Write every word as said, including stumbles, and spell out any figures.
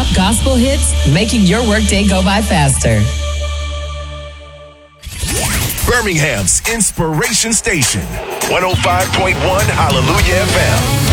gospel hits, making your workday go by faster. Birmingham's Inspiration Station, one oh five point one Hallelujah F M.